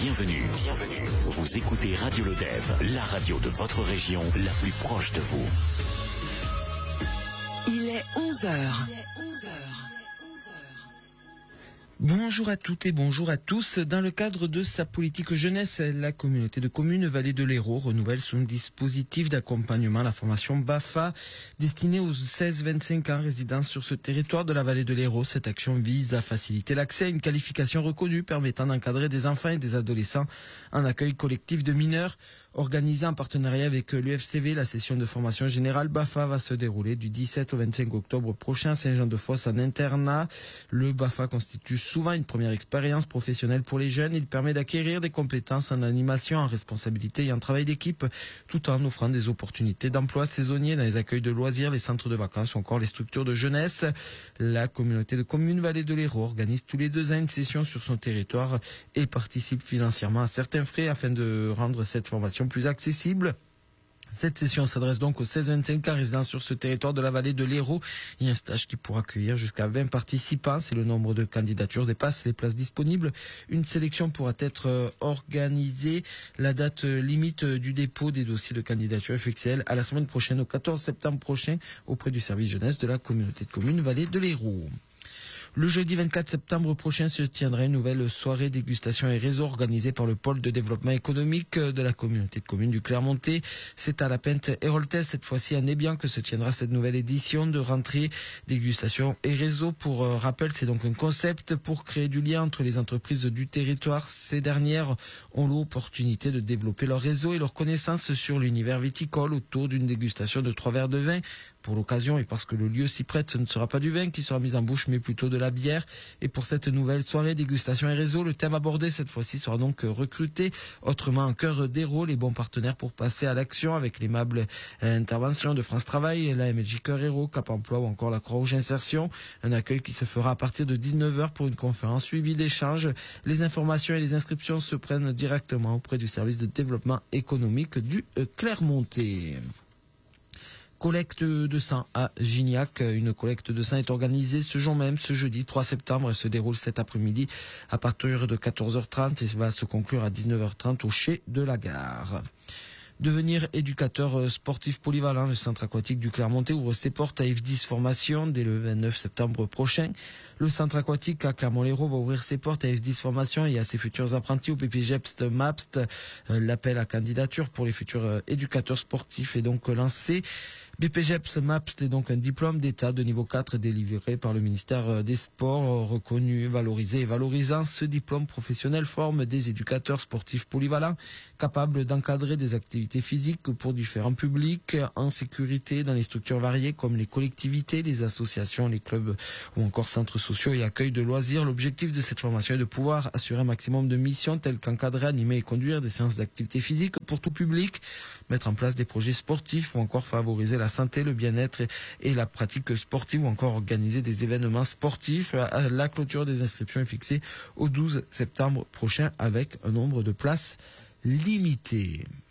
Bienvenue. Vous écoutez Radio Lodève, la radio de votre région, la plus proche de vous. Il est 11h. Bonjour à toutes et bonjour à tous. Dans le cadre de sa politique jeunesse, la communauté de communes Vallée de l'Hérault renouvelle son dispositif d'accompagnement à la formation BAFA destinée aux 16-25 ans résidant sur ce territoire de la Vallée de l'Hérault. Cette action vise à faciliter l'accès à une qualification reconnue permettant d'encadrer des enfants et des adolescents en accueil collectif de mineurs. Organisée en partenariat avec l'UFCV, la session de formation générale BAFA va se dérouler du 17 au 25 octobre prochain à Saint-Jean-de-Fosse en internat. Le BAFA constitue souvent une première expérience professionnelle pour les jeunes. Il permet d'acquérir des compétences en animation, en responsabilité et en travail d'équipe, tout en offrant des opportunités d'emploi saisonniers dans les accueils de loisirs, les centres de vacances ou encore les structures de jeunesse. La communauté de communes Vallée de l'Hérault organise tous les 2 ans une session sur son territoire et participe financièrement à certains frais afin de rendre cette formation plus accessible. Cette session s'adresse donc aux 16-25 ans résidant sur ce territoire de la Vallée de l'Hérault. Il y a un stage qui pourra accueillir jusqu'à 20 participants. Si le nombre de candidatures dépasse les places disponibles, une sélection pourra être organisée. La date limite du dépôt des dossiers de candidature est fixée à la semaine prochaine, au 14 septembre prochain, auprès du service jeunesse de la communauté de communes Vallée de l'Hérault. Le jeudi 24 septembre prochain se tiendra une nouvelle soirée dégustation et réseau organisée par le pôle de développement économique de la communauté de communes du Clermontais. C'est à la Pinte Héroltaise, cette fois-ci à Nébian, que se tiendra cette nouvelle édition de rentrée dégustation et réseau. Pour rappel, c'est donc un concept pour créer du lien entre les entreprises du territoire. Ces dernières ont l'opportunité de développer leur réseau et leurs connaissances sur l'univers viticole autour d'une dégustation de 3 verres de vin. Pour l'occasion et parce que le lieu s'y prête, ce ne sera pas du vin qui sera mis en bouche, mais plutôt de la bière. Et pour cette nouvelle soirée dégustation et réseau, le thème abordé cette fois-ci sera donc recruter autrement en cœur d'héros les bons partenaires pour passer à l'action avec l'aimable intervention de France Travail, la MLJ Cœur Héros, Cap Emploi ou encore la Croix-Rouge Insertion. Un accueil qui se fera à partir de 19h pour une conférence suivie d'échanges. Les informations et les inscriptions se prennent directement auprès du service de développement économique du Clermontais. Collecte de sang à Gignac. Une collecte de sang est organisée ce jour même, ce jeudi 3 septembre. Elle se déroule cet après-midi à partir de 14h30 et va se conclure à 19h30 au Chai de la Gare. Devenir éducateur sportif polyvalent, le centre aquatique du Clermontais ouvre ses portes à F10 Formation dès le 29 septembre prochain. Le centre aquatique à Clermont-Lérault va ouvrir ses portes à F10 Formation et à ses futurs apprentis au BPGEPS MAPST. L'appel à candidature pour les futurs éducateurs sportifs est donc lancé. BPGEPS MAPST est donc un diplôme d'État de niveau 4 délivré par le ministère des Sports, reconnu, valorisé et valorisant. Ce diplôme professionnel forme des éducateurs sportifs polyvalents capables d'encadrer des activités physiques pour différents publics en sécurité dans les structures variées comme les collectivités, les associations, les clubs ou encore centres sociaux et accueil de loisirs. L'objectif de cette formation est de pouvoir assurer un maximum de missions telles qu'encadrer, animer et conduire des séances d'activité physique pour tout public, mettre en place des projets sportifs ou encore favoriser la santé, le bien-être et la pratique sportive ou encore organiser des événements sportifs. La clôture des inscriptions est fixée au 12 septembre prochain avec un nombre de places limité.